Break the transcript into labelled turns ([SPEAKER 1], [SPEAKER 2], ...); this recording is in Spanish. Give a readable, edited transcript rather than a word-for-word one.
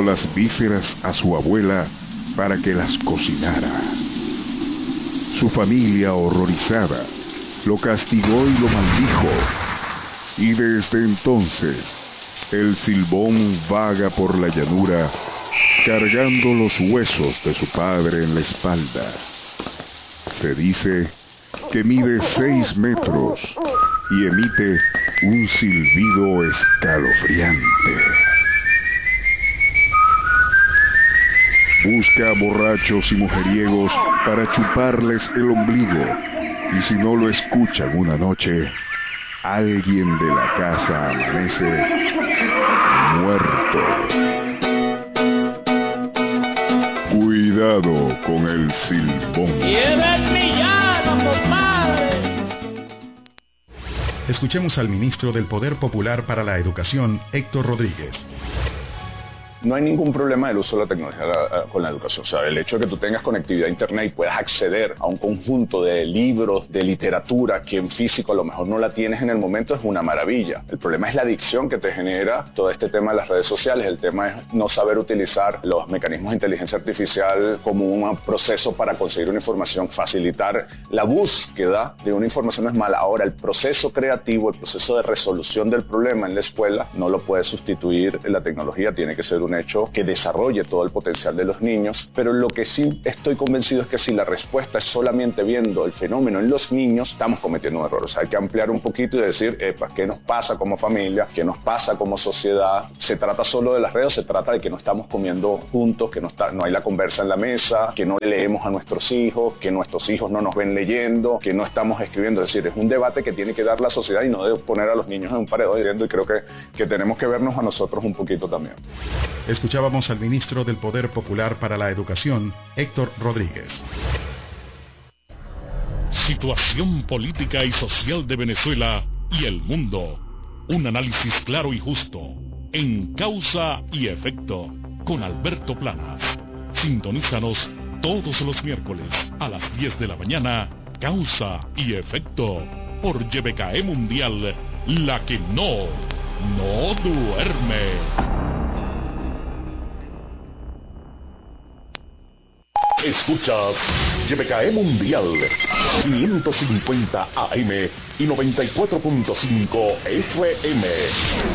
[SPEAKER 1] las vísceras a su abuela para que las cocinara. Su familia, horrorizada, lo castigó y lo maldijo. Y desde entonces, el Silbón vaga por la llanura, cargando los huesos de su padre en la espalda. Se dice que mide 6 metros y emite un silbido escalofriante. Busca a borrachos y mujeriegos para chuparles el ombligo, y si no lo escuchan una noche, alguien de la casa amanece muerto. Cuidado con el Silbón.
[SPEAKER 2] Y eres villano, compadre.
[SPEAKER 3] Escuchemos al ministro del Poder Popular para la Educación, Héctor Rodríguez.
[SPEAKER 4] No hay ningún problema del uso de la tecnología con la educación. O sea, el hecho de que tú tengas conectividad a internet y puedas acceder a un conjunto de libros, de literatura, que en físico a lo mejor no la tienes en el momento, es una maravilla. El problema es la adicción que te genera todo este tema de las redes sociales. El tema es no saber utilizar los mecanismos de inteligencia artificial como un proceso para conseguir una información, facilitar la búsqueda de una información no es mala. Ahora, el proceso creativo, el proceso de resolución del problema en la escuela no lo puede sustituir la tecnología, tiene que ser un hecho que desarrolle todo el potencial de los niños, pero lo que sí estoy convencido es que si la respuesta es solamente viendo el fenómeno en los niños, estamos cometiendo un error. O sea, hay que ampliar un poquito y decir, ¿qué nos pasa como familia? ¿Qué nos pasa como sociedad? ¿Se trata solo de las redes o se trata de que no estamos comiendo juntos, que no hay la conversa en la mesa, que no leemos a nuestros hijos, que nuestros hijos no nos ven leyendo, que no estamos escribiendo? Es decir, es un debate que tiene que dar la sociedad y no de poner a los niños en un paredón leyendo, y creo que tenemos que vernos a nosotros un poquito también.
[SPEAKER 3] Escuchábamos al ministro del Poder Popular para la Educación, Héctor Rodríguez.
[SPEAKER 5] Situación política y social de Venezuela y el mundo. Un análisis claro y justo, en Causa y Efecto, con Alberto Planas. Sintonízanos todos los miércoles a las 10 de la mañana, Causa y Efecto, por YBKE Mundial, la que no duerme.
[SPEAKER 6] Escuchas YBKE Mundial 550 AM y 94.5 FM.